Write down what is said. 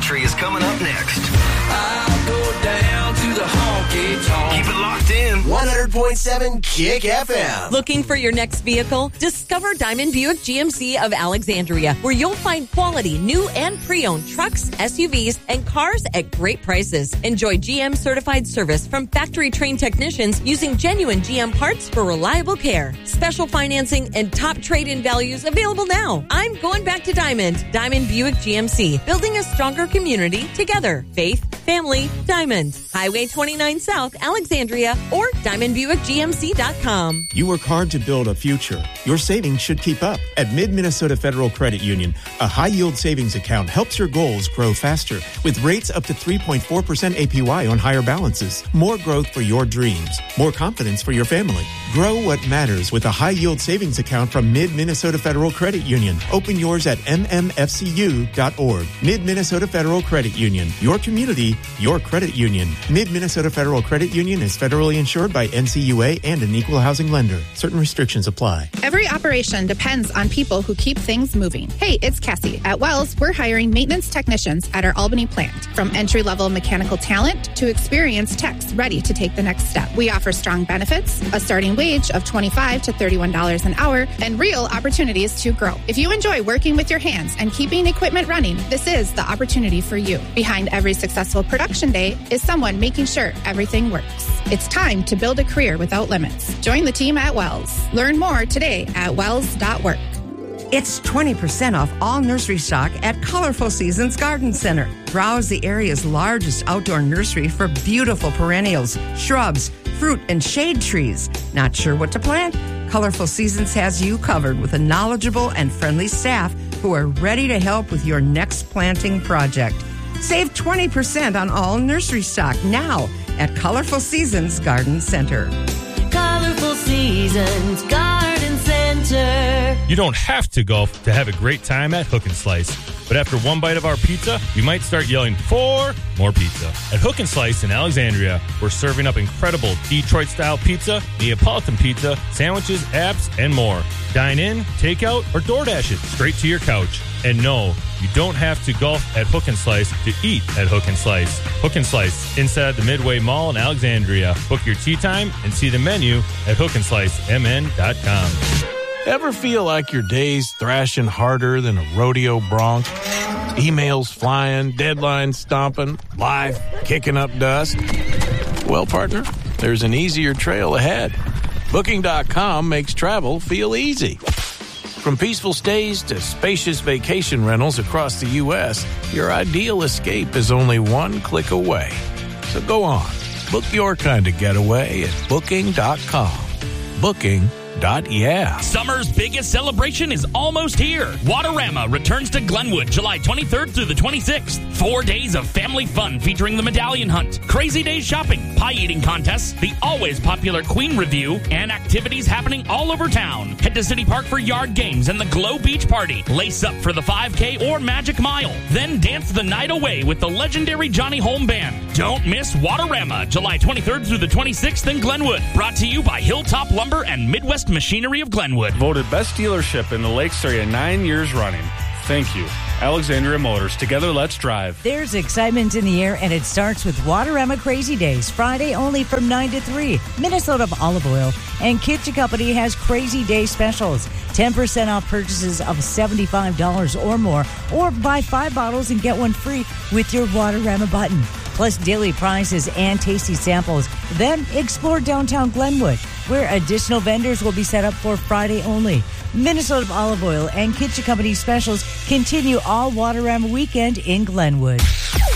country is coming up next. I'll go down to the honky-tonk. Keep it locked in. 100.7 Kick FM. Looking for your next vehicle? Discover Diamond Buick GMC of Alexandria, where you'll find quality new and pre-owned trucks, SUVs, and cars at great prices. Enjoy GM certified service from factory trained technicians using genuine GM parts for reliable care. Special financing and top trade-in values available now. I'm going back to Diamond Buick GMC, building a stronger community together. Faith, family, Diamond. Highway 29 South, Alexandria, or DiamondBuickGMC.com. You work hard to build a future. Your savings should keep up. At Mid-Minnesota Federal Credit Union, a high-yield savings account helps your goals grow faster with rates up to 3.4% APY on higher balances. More growth for your dreams. More confidence for your family. Grow what matters with a high-yield savings account from Mid-Minnesota Federal Credit Union. Open yours at mmfcu.org. Mid-Minnesota Federal Credit Union. Your community, your credit union. Mid-Minnesota Federal Credit Union is federally insured by NCUA and an equal housing lender. Certain restrictions apply. Every operation depends on people who keep things moving. Hey, it's Cassie. At Wells, we're hiring maintenance technicians at our Albany plant. From entry-level mechanical talent to experienced techs ready to take the next step. We offer strong benefits, a starting wage of $25 to $31 an hour, and real opportunities to grow. If you enjoy working with your hands and keeping equipment running, this is the opportunity for you. Behind every successful production day is someone making sure everything works. It's time to build a career without limits. Join the team at Wells. Learn more today at wells.work. It's 20% off all nursery stock at Colorful Seasons Garden Center. Browse the area's largest outdoor nursery for beautiful perennials, shrubs, fruit, and shade trees. Not sure what to plant? Colorful Seasons has you covered with a knowledgeable and friendly staff who are ready to help with your next planting project. Save 20% on all nursery stock now at Colorful Seasons Garden Center. Colorful Seasons Garden Center. You don't have to golf to have a great time at Hook 'n Slice. But after one bite of our pizza, you might start yelling for more pizza. At Hook 'n Slice in Alexandria, we're serving up incredible Detroit-style pizza, Neapolitan pizza, sandwiches, apps, and more. Dine in, take out, or DoorDash it straight to your couch. And no, you don't have to golf at Hook 'n Slice to eat at Hook 'n Slice. Hook 'n Slice, inside the Midway Mall in Alexandria. Book your tea time and see the menu at hookandslicemn.com. Ever feel like your day's thrashing harder than a rodeo bronc? Emails flying, deadlines stomping, life kicking up dust? Well, partner, there's an easier trail ahead. Booking.com makes travel feel easy. From peaceful stays to spacious vacation rentals across the U.S., your ideal escape is only one click away. So go on, book your kind of getaway at Booking.com. Booking.yeah. Summer's biggest celebration is almost here. Waterama returns to Glenwood July 23rd through the 26th. 4 days of family fun featuring the medallion hunt, crazy days shopping, pie eating contests, the always popular Queen Review, and activities happening all over town. Head to City Park for yard games and the Glow Beach Party. Lace up for the 5K or Magic Mile. Then dance the night away with the legendary Johnny Holm Band. Don't miss Waterama July 23rd through the 26th in Glenwood. Brought to you by Hilltop Lumber and Midwest Machinery of Glenwood. Voted best dealership in the Lakes area 9 years running. Thank you. Alexandria Motors. Together, let's drive. There's excitement in the air, and it starts with Waterama Crazy Days, Friday only from 9 to 3. Minnesota Olive Oil and Kitchen Company has Crazy Day specials. 10% off purchases of $75 or more, or buy 5 bottles and get one free with your Waterama button. Plus daily prizes and tasty samples. Then explore downtown Glenwood, where additional vendors will be set up for Friday only. Minnesota Olive Oil and Kitchen Company specials continue all Waterama weekend in Glenwood.